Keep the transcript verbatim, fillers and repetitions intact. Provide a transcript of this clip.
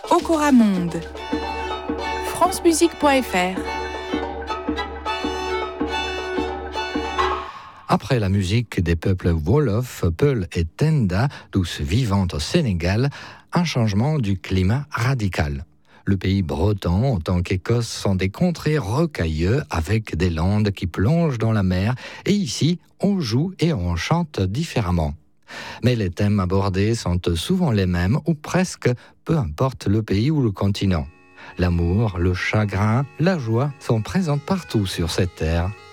Okora Monde. francemusique point f r. Après la musique des peuples Wolof, Peul et Tenda, tous vivant au Sénégal, un changement du climat radical. Le pays breton, autant qu'Écosse, sont des contrées rocailleux avec des landes qui plongent dans la mer. Et ici, on joue et on chante différemment. Mais les thèmes abordés sont souvent les mêmes, ou presque, peu importe le pays ou le continent. L'amour, le chagrin, la joie sont présents partout sur cette terre.